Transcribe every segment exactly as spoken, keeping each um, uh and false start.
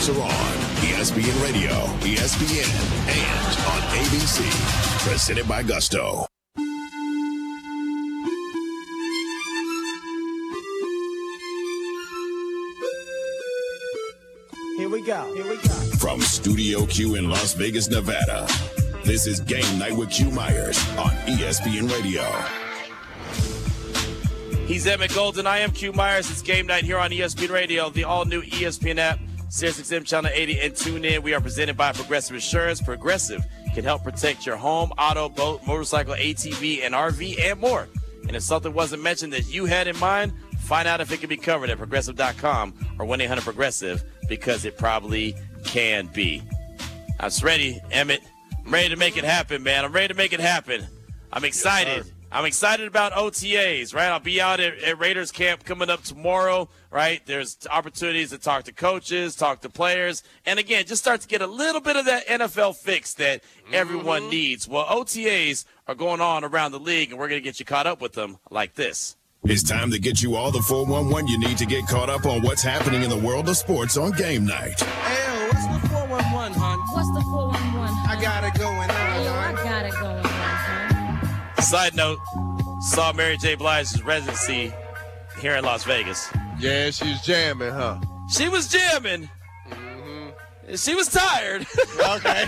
Sports are on E S P N Radio, E S P N, and on A B C. Presented by Gusto. Here we go. Here we go. From Studio Q in Las Vegas, Nevada, this is Game Night with Q Myers on E S P N Radio. He's Emmett Golden. I am Q Myers. It's Game Night here on E S P N Radio, the all-new E S P N app, SiriusXM Channel eighty, and tune in. We are presented by Progressive Insurance. Progressive can help protect your home, auto, boat, motorcycle, A T V, and R V, and more. And if something wasn't mentioned that you had in mind, find out if it can be covered at progressive dot com or one eight hundred progressive, because it probably can be. I was ready, Emmett. I'm ready to make it happen, man. I'm ready to make it happen. I'm excited. Yes, I'm excited about O T As, right? I'll be out at, at Raiders camp coming up tomorrow, right? There's opportunities to talk to coaches, talk to players, and again, just start to get a little bit of that N F L fix that mm-hmm. everyone needs. Well, O T As are going on around the league, and we're going to get you caught up with them like this. It's time to get you all the four one one you need to get caught up on what's happening in the world of sports on Game Night. Hey, what's the four one one, hon? What's the four one one? I got it going on, Oh, I hon. got it going on, hon. Side note, saw Mary J. Blige's residency here in Las Vegas. Yeah, she's jamming, huh? She was jamming. She was tired. Okay.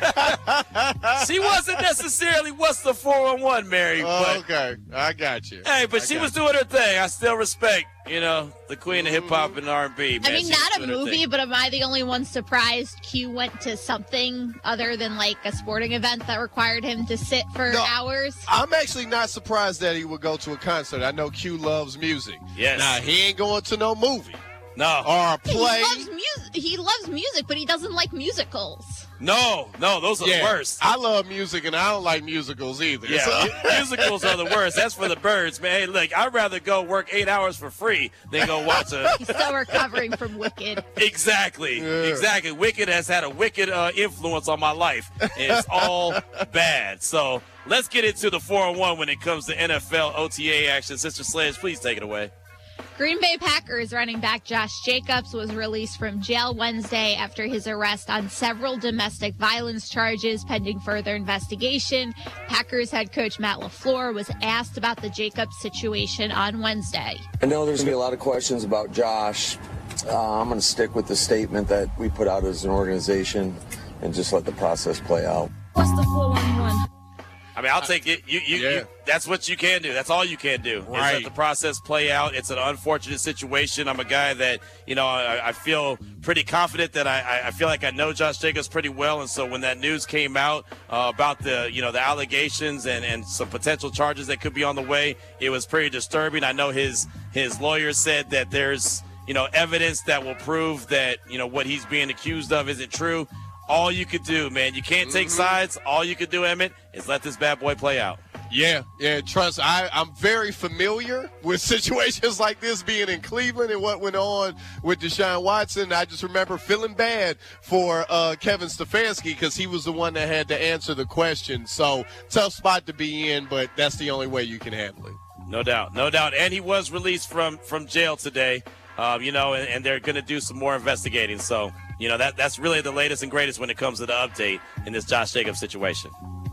She wasn't necessarily what's the four one one, Mary. Oh, but, okay, I got you. Hey, but I she got was you. doing her thing. I still respect, you know, the queen of hip-hop and R and B. I mean, She was not a doing her movie, thing. but am I the only one surprised Q went to something other than, like, a sporting event that required him to sit for No. hours? I'm actually not surprised that he would go to a concert. I know Q loves music. Yes. Now, he ain't going to no movie No. or a play. He loves music. He loves music, but he doesn't like musicals. No, no, those are yeah, the worst. I love music, and I don't like musicals either. Yeah, so- mu- musicals are the worst. That's for the birds, man. Hey, look, I'd rather go work eight hours for free than go watch a. He's still recovering from Wicked. Exactly, Yeah. exactly. Wicked has had a wicked uh, influence on my life. And it's all bad. So let's get into the four oh one when it comes to N F L O T A action. Sister Sledge, please take it away. Green Bay Packers running back Josh Jacobs was released from jail Wednesday after his arrest on several domestic violence charges pending further investigation. Packers head coach Matt LaFleur was asked about the Jacobs situation on Wednesday. I know there's going to be a lot of questions about Josh. Uh, I'm going to stick with the statement that we put out as an organization and just let the process play out. What's the four one one? I mean, I'll take it. You, you, Yeah. you, that's what you can do. That's all you can do. Is Right. let the process play out. It's an unfortunate situation. I'm a guy that, you know, I, I feel pretty confident that I, I feel like I know Josh Jacobs pretty well. And so when that news came out uh, about the, you know, the allegations and, and some potential charges that could be on the way, it was pretty disturbing. I know his his lawyer said that there's, you know, evidence that will prove that, you know, what he's being accused of isn't true. All you could do, man, you can't take sides. All you could do, Emmett, is let this bad boy play out. Yeah, yeah, trust. I, I'm very familiar with situations like this being in Cleveland and what went on with Deshaun Watson. I just remember feeling bad for uh, Kevin Stefanski because he was the one that had to answer the question. So, tough spot to be in, but that's the only way you can handle it. No doubt, no doubt. And he was released from, from jail today, uh, you know, and, and they're going to do some more investigating. So, you know, that that's really the latest and greatest when it comes to the update in this Josh Jacobs situation.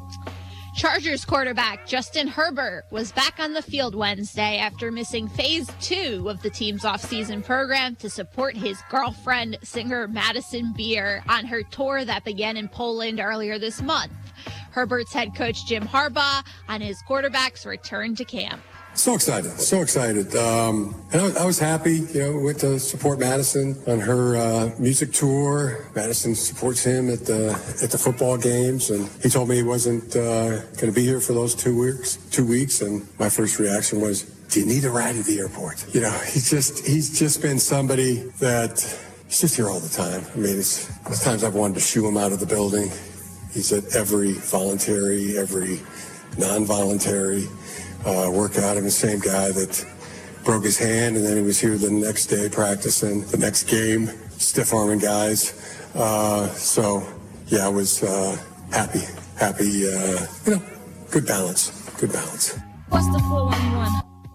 Chargers quarterback Justin Herbert was back on the field Wednesday after missing phase two of the team's offseason program to support his girlfriend, singer Madison Beer, on her tour that began in Poland earlier this month. Herbert's head coach Jim Harbaugh on his quarterback's return to camp. So excited, so excited. Um, and I, I was happy, you know, went to support Madison on her uh, music tour. Madison supports him at the at the football games, and he told me he wasn't uh, going to be here for those two weeks. Two weeks, and my first reaction was, "Do you need a ride to the airport?" You know, he's just he's just been somebody that he's just here all the time. I mean, it's there's times I've wanted to shoo him out of the building. He's at every voluntary, every non-voluntary uh, workout. I'm the same guy that broke his hand, and then he was here the next day practicing, the next game, stiff-arming guys. Uh, so, yeah, I was uh, happy, happy, uh, you know, good balance, good balance. What's the four one one?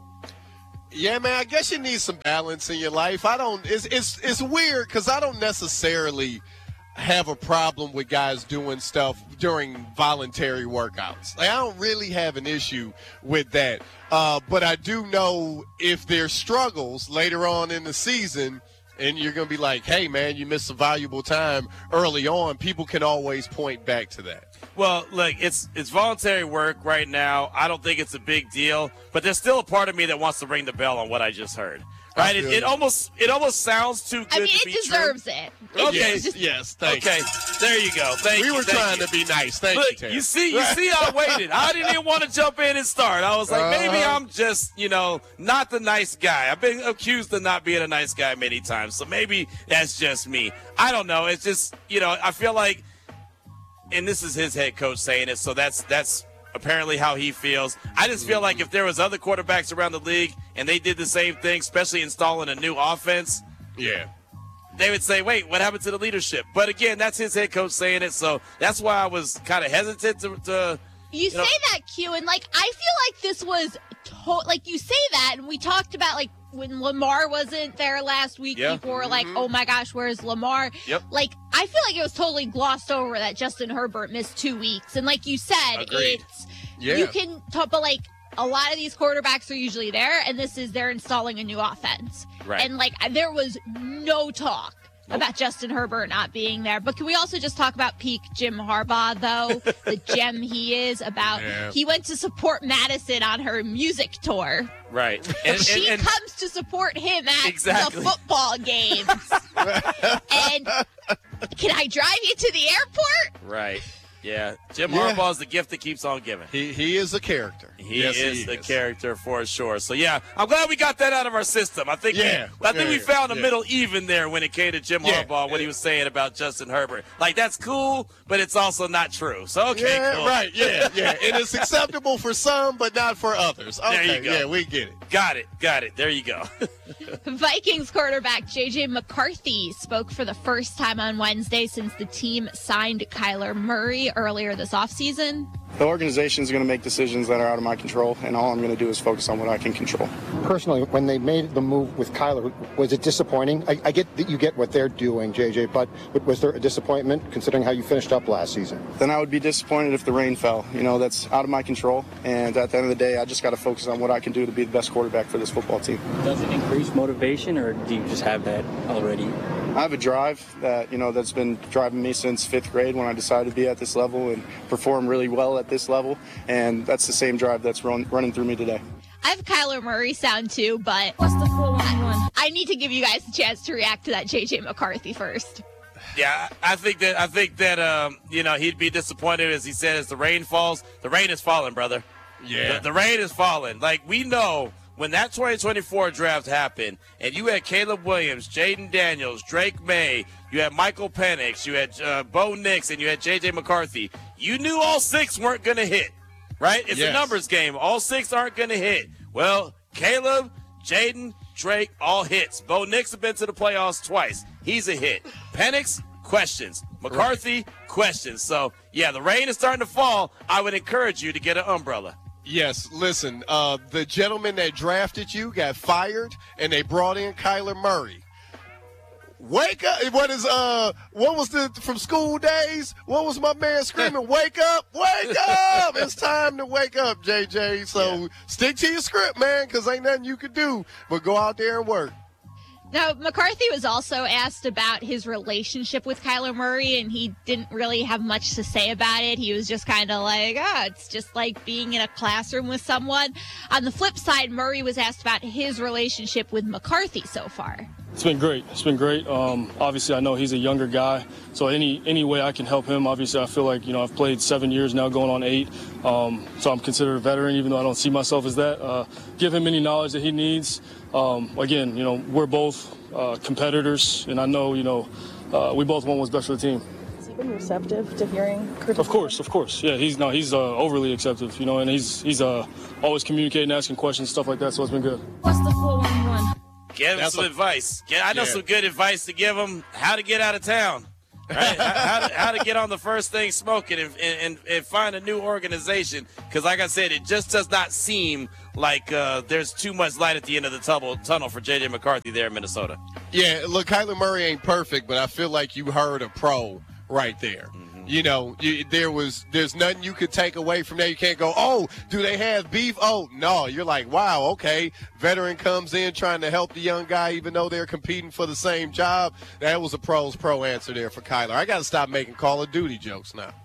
Yeah, man, I guess you need some balance in your life. I don't, it's, it's, it's weird because I don't necessarily have a problem with guys doing stuff during voluntary workouts. Like, I don't really have an issue with that. Uh, but I do know if there's struggles later on in the season and you're going to be like, hey, man, you missed some valuable time early on, people can always point back to that. Well, look, it's it's voluntary work right now. I don't think it's a big deal, but there's still a part of me that wants to ring the bell on what I just heard. Right? It, it almost it almost sounds too good I mean, to it be deserves true. it. Okay. Yes, just- yes, thank Okay, you. there you go. Thank We you. were thank trying you. to be nice. Thank Look, you, Terry. you see, you see, I waited. I didn't even want to jump in and start. I was like, maybe Uh-huh. I'm just, you know, not the nice guy. I've been accused of not being a nice guy many times, so maybe that's just me. I don't know. It's just, you know, I feel like, and this is his head coach saying it, so that's that's apparently how he feels. I just feel like if there was other quarterbacks around the league and they did the same thing, especially installing a new offense, Yeah. they would say, wait, what happened to the leadership? But again, that's his head coach saying it, so that's why I was kind of hesitant to, to You, know- say that, Q, and like I feel like this was to- like you say that, and we talked about like when Lamar wasn't there last week. Yeah. People were like, "Oh my gosh, where's Lamar?" Yep. Like I feel like it was totally glossed over that Justin Herbert missed two weeks, and like you said, Agreed. it's Yeah. you can talk, but like a lot of these quarterbacks are usually there, and this is they're installing a new offense, Right. and like there was no talk. Nope. About Justin Herbert not being there. But can we also just talk about peak Jim Harbaugh, though? The gem he is about. Yeah. He went to support Madison on her music tour. right. And, She and, and comes to support him at Exactly. the football games. And can I drive you to the airport? right. Yeah. Jim Yeah. Harbaugh is the gift that keeps on giving. He he is a character. He Yes, is he the character for sure. So yeah, I'm glad we got that out of our system. I think Yeah. we, I think Yeah, we found a yeah. middle even there when it came to Jim Yeah. Harbaugh, what he was saying about Justin Herbert. Like that's cool, but it's also not true. So okay, Yeah, cool. right. Yeah, yeah. And it's acceptable for some, but not for others. Okay, There you go. yeah, we get it. Got it, got it. There you go. Vikings quarterback J J McCarthy spoke for the first time on Wednesday since the team signed Kyler Murray earlier this offseason. The organization is going to make decisions that are out of my control, and all I'm going to do is focus on what I can control. Personally, when they made the move with Kyler, was it disappointing? I, I get that you get what they're doing, J J, but was there a disappointment considering how you finished up last season? Then I would be disappointed if the rain fell. You know, that's out of my control, and at the end of the day, I just got to focus on what I can do to be the best quarterback for this football team. Does it increase motivation, or do you just have that already? I have a drive that, you know, that's been driving me since fifth grade when I decided to be at this level and perform really well at this level, and that's the same drive that's run, running through me today. I have Kyler Murray sound too, but What's the four one one? I need to give you guys a chance to react to that J J McCarthy first. Yeah, I think that I think that um, you know, he'd be disappointed as he said as the rain falls. The rain is falling, brother. Yeah. The, the rain is falling. Like we know when that twenty twenty-four draft happened, and you had Caleb Williams, Jaden Daniels, Drake May, you had Michael Penix, you had uh, Bo Nix, and you had J J McCarthy. You knew all six weren't going to hit, right? It's Yes. a numbers game. All six aren't going to hit. Well, Caleb, Jaden, Drake, all hits. Bo Nix has been to the playoffs twice. He's a hit. Penix, questions. McCarthy, questions. So, yeah, the rain is starting to fall. I would encourage you to get an umbrella. Yes, listen, uh, the gentleman that drafted you got fired, and they brought in Kyler Murray. Wake up! What is uh? What was the from school days? What was my man screaming? Wake up! Wake up! It's time to wake up, J J. So Yeah. stick to your script, man, because ain't nothing you could do but go out there and work. Now, McCarthy was also asked about his relationship with Kyler Murray, and he didn't really have much to say about it. He was just kind of like, ah, it's just like being in a classroom with someone. On the flip side, Murray was asked about his relationship with McCarthy so far. It's been great. It's been great. Um, obviously, I know he's a younger guy, so any any way I can help him. Obviously, I feel like you know I've played seven years now, going on eight, um, so I'm considered a veteran, even though I don't see myself as that. Uh, give him any knowledge that he needs. Um, again, you know, we're both uh, competitors, and I know you know uh, we both want what's best for the team. Has he been receptive to hearing criticism? Of course, of course. Yeah, he's no, he's uh, overly acceptive, you know, and he's he's uh, always communicating, asking questions, stuff like that. So it's been good. What's the four one one? Give him That's some a- advice. Yeah, I know Yeah. some good advice to give him. How to get out of town, right? how, how, to, how to get on the first thing smoking and, and, and find a new organization. Because, like I said, it just does not seem like uh, there's too much light at the end of the tunnel, tunnel for J J McCarthy there in Minnesota. Yeah, look, Kyler Murray ain't perfect, but I feel like you heard a pro right there. Mm-hmm. You know, you, there was there's nothing you could take away from there. You can't go, oh, do they have beef? Oh, no. You're like, wow, okay. Veteran comes in trying to help the young guy even though they're competing for the same job. That was a pro's pro answer there for Kyler. I got to stop making Call of Duty jokes now.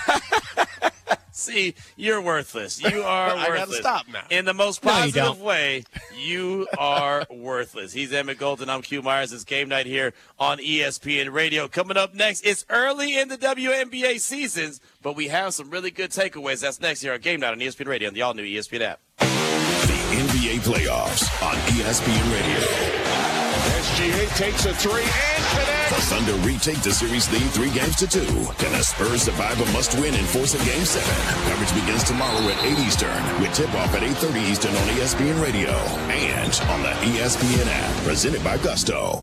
See, you're worthless. You are worthless. I got to stop now. In the most No, you positive don't. way, you are worthless. He's Emmett Golden. I'm Q Myers. It's game night here on E S P N Radio. Coming up next, it's early in the W N B A seasons, but we have some really good takeaways. That's next here on Game Night on E S P N Radio and the all-new E S P N app. The N B A playoffs on E S P N Radio. S G A takes a three and connects. The Thunder retake the series lead three games to two. Can the Spurs survive a must-win and force a game seven? Coverage begins tomorrow at eight Eastern with tip-off at eight thirty Eastern on E S P N Radio and on the E S P N app. Presented by Gusto.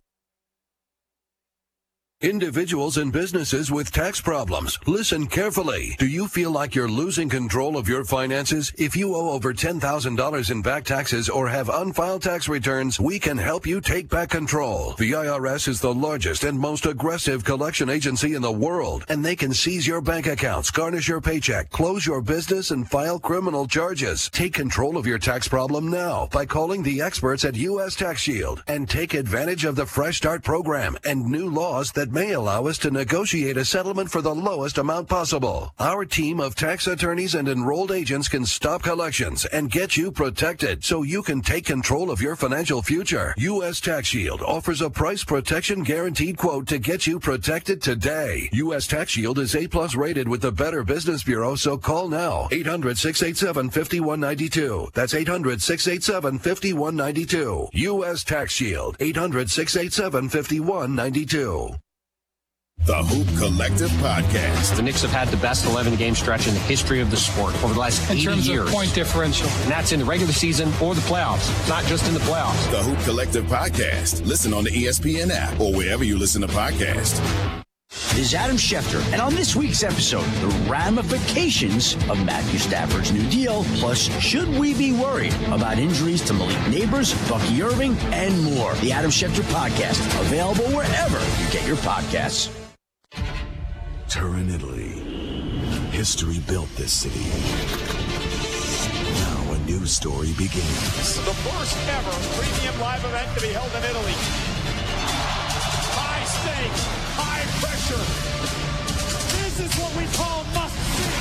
Individuals and businesses with tax problems, listen carefully. Do you feel like you're losing control of your finances? If you owe over ten thousand dollars in back taxes or have unfiled tax returns, we can help you take back control. The I R S is the largest and most aggressive collection agency in the world, and they can seize your bank accounts, garnish your paycheck, close your business, and file criminal charges. Take control of your tax problem now by calling the experts at U S Tax Shield and take advantage of the Fresh Start program and new laws that may allow us to negotiate a settlement for the lowest amount possible. Our team of tax attorneys and enrolled agents can stop collections and get you protected so you can take control of your financial future. U S Tax Shield offers a price protection guaranteed quote to get you protected today. U S Tax Shield is A plus rated with the Better Business Bureau, so call now. eight hundred, six eight seven, five one nine two. That's eight hundred, six eight seven, five one nine two. U S Tax Shield. eight hundred, six eight seven, five one nine two. The Hoop Collective Podcast. The Knicks have had the best eleven-game stretch in the history of the sport over the last eighty years. In terms of point differential. And that's in the regular season or the playoffs, not just in the playoffs. The Hoop Collective Podcast. Listen on the E S P N app or wherever you listen to podcasts. This is Adam Schefter, and on this week's episode, the ramifications of Matthew Stafford's new deal, plus should we be worried about injuries to Malik Neighbors, Bucky Irving, and more. The Adam Schefter Podcast, available wherever you get your podcasts. Turin, Italy. History built this city. Now a new story begins. The first ever premium live event to be held in Italy. High stakes, high pressure. This is what we call must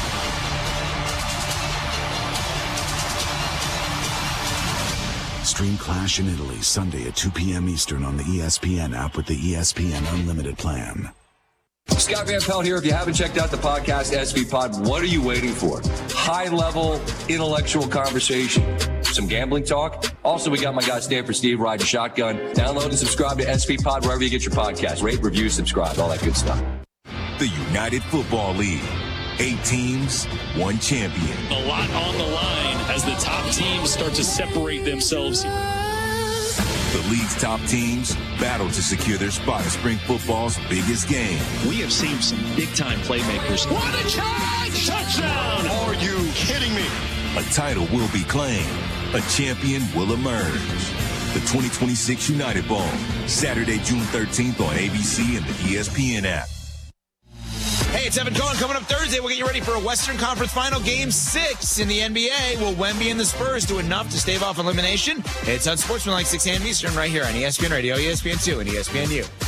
see. Stream Clash in Italy Sunday at two p.m. Eastern on the E S P N app with the E S P N Unlimited plan. Scott Van Pelt here. If you haven't checked out the podcast S V Pod, what are you waiting for? High-level intellectual conversation. Some gambling talk. Also, we got my guy Stanford Steve riding shotgun. Download and subscribe to S V Pod wherever you get your podcast. Rate, review, subscribe, all that good stuff. The United Football League. Eight teams, one champion. A lot on the line as the top teams start to separate themselves. The league's top teams battle to secure their spot in spring football's biggest game. We have seen some big-time playmakers. What a charge! Touchdown! Are you kidding me? A title will be claimed. A champion will emerge. The twenty twenty-six United Bowl, Saturday, June thirteenth on A B C and the E S P N app. Hey, it's Evan Cohen. Coming up Thursday, we'll get you ready for a Western Conference Final Game six in the N B A. Will Wemby and the Spurs do enough to stave off elimination? It's on Sportsmanlike six a.m. Eastern right here on E S P N Radio, E S P N two, and E S P N U.